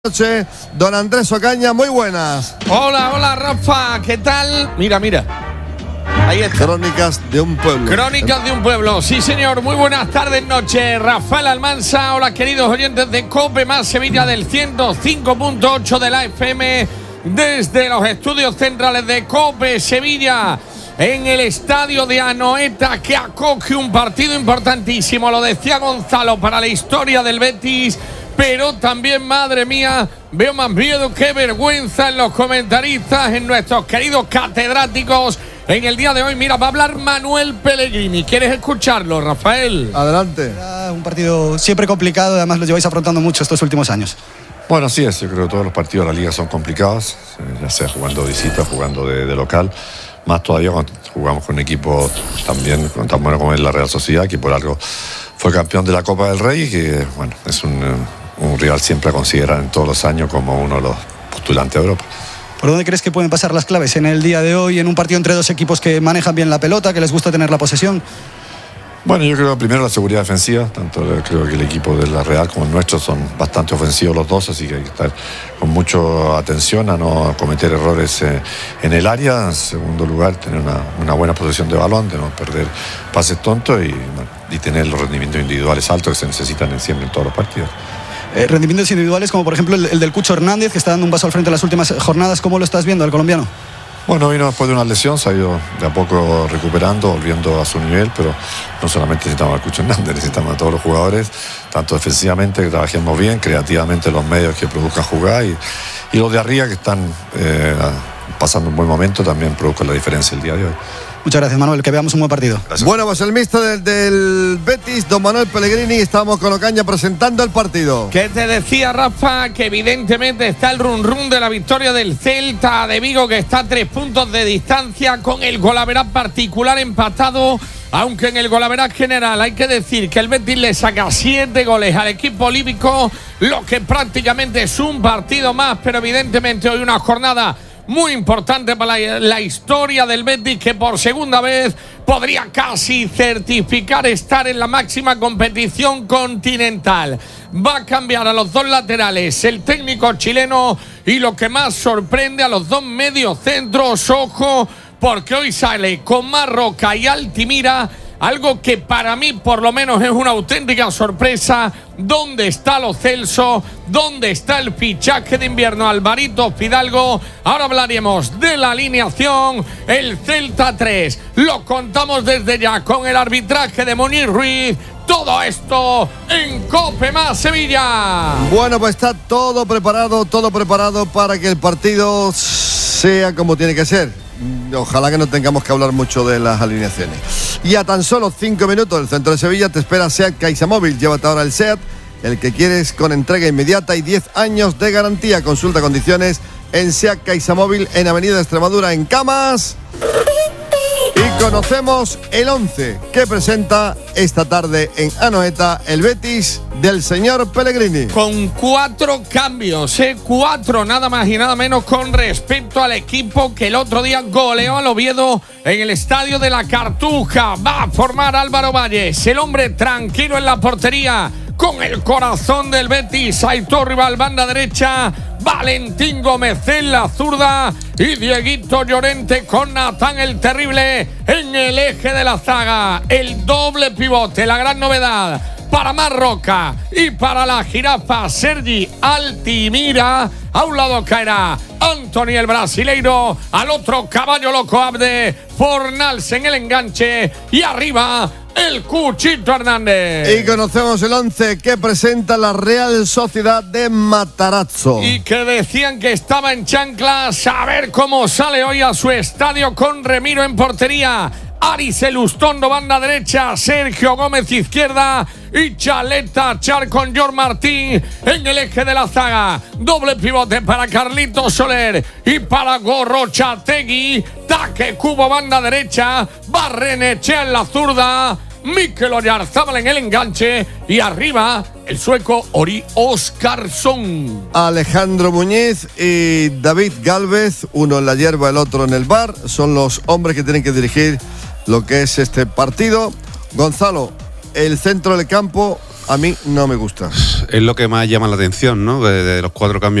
Noche, don Andrés Ocaña, muy buenas. Hola, Rafa, ¿qué tal? Mira. Ahí está. Crónicas de un pueblo. Crónicas de un pueblo, sí señor, muy buenas tardes, noche. Rafael Almansa, hola queridos oyentes de COPE más Sevilla del 105.8 de la FM, desde los estudios centrales de COPE Sevilla, en el estadio de Anoeta, que acoge un partido importantísimo, lo decía Gonzalo, para la historia del Betis. Pero también, madre mía, veo más miedo que vergüenza en los comentaristas, en nuestros queridos catedráticos. En el día de hoy, mira, va a hablar Manuel Pellegrini. ¿Quieres escucharlo, Rafael? Adelante. Era un partido siempre complicado, además lo lleváis afrontando mucho estos últimos años. Bueno, sí es. Yo creo que todos los partidos de la liga son complicados, ya sea jugando de visita, jugando de local. Más todavía cuando jugamos con un equipo también tan bueno como es la Real Sociedad, que por algo fue campeón de la Copa del Rey, que bueno, es un rival siempre a considerar en todos los años como uno de los postulantes a Europa. ¿Por dónde crees que pueden pasar las claves en el día de hoy, en un partido entre dos equipos que manejan bien la pelota, que les gusta tener la posesión? Bueno, yo creo primero la seguridad defensiva, tanto creo que el equipo de la Real como el nuestro son bastante ofensivos los dos, así que hay que estar con mucha atención a no cometer errores en el área. En segundo lugar, tener una buena posesión de balón, de no perder pases tontos y tener los rendimientos individuales altos que se necesitan siempre en todos los partidos. Rendimientos individuales como por ejemplo el del Cucho Hernández, que está dando un paso al frente en las últimas jornadas. ¿Cómo lo estás viendo, el colombiano? Bueno, vino después de una lesión, se ha ido de a poco recuperando, volviendo a su nivel, pero no solamente necesitamos al Cucho Hernández, necesitamos a todos los jugadores, tanto defensivamente, que trabajemos bien, creativamente los medios que produzcan jugar y los de arriba que están pasando un buen momento también produzcan la diferencia el día de hoy. Muchas gracias, Manuel, que veamos un buen partido. Gracias. Bueno, pues el míster del Betis, don Manuel Pellegrini, estamos con Ocaña presentando el partido. Que te decía, Rafa, que evidentemente está el run de la victoria del Celta de Vigo, que está a 3 puntos de distancia, con el golaveraz particular empatado. Aunque en el golaveraz general hay que decir que el Betis le saca 7 goles al equipo olímpico, lo que prácticamente es un partido más, pero evidentemente hoy una jornada muy importante para la historia del Betis, que por segunda vez podría casi certificar estar en la máxima competición continental. Va a cambiar a los dos laterales el técnico chileno, y lo que más sorprende, a los dos mediocentros. Ojo, porque hoy sale con Marroca y Altimira, algo que para mí por lo menos es una auténtica sorpresa. ¿Dónde está Lo Celso? ¿Dónde está el fichaje de invierno Alvarito Fidalgo? Ahora hablaremos de la alineación. El Celta 3, lo contamos desde ya con el arbitraje de Munir Ruiz. Todo esto en COPE más Sevilla. Bueno, pues está todo preparado para que el partido sea como tiene que ser. Ojalá que no tengamos que hablar mucho de las alineaciones. Y a tan solo 5 minutos del centro de Sevilla te espera SEAT CaixaMóvil. Llévate ahora el SEAT, el que quieres, con entrega inmediata y 10 años de garantía. Consulta condiciones en SEAT CaixaMóvil, en Avenida Extremadura, en Camas. Y conocemos el 11 que presenta esta tarde en Anoeta el Betis del señor Pellegrini. Con 4 cambios, 4 nada más y nada menos, con respecto al equipo que el otro día goleó al Oviedo en el estadio de la Cartuja. Va a formar Álvaro Valles, el hombre tranquilo en la portería, con el corazón del Betis. Aitor Rival, banda derecha, Valentín Gómez en la zurda y Dieguito Llorente con Natán el Terrible en el eje de la zaga. El doble pivote, la gran novedad para Marroca y para la jirafa Sergi Altimira. A un lado caerá Anthony el brasileiro, al otro Caballo Loco Abde, Fornals en el enganche y arriba el Cuchito Hernández. Y conocemos el 11 que presenta la Real Sociedad de Matarazzo. Y que decían que estaba en chanclas. A ver cómo sale hoy a su estadio, con Remiro en portería, Aris Elustondo banda derecha, Sergio Gómez izquierda y Chaleta Char con George Martín en el eje de la zaga. Doble pivote para Carlito Soler y para Gorrochategui. Taque Cubo banda derecha, Barrenechea en la zurda, Mikel Oyarzábal en el enganche y arriba el sueco Ori Óskarsson. Alejandro Muñiz y David Gálvez, uno en la hierba, el otro en el bar, son los hombres que tienen que dirigir lo que es este partido. Gonzalo, el centro del campo, a mí no me gusta. Es lo que más llama la atención, ¿no? De los 4 cambios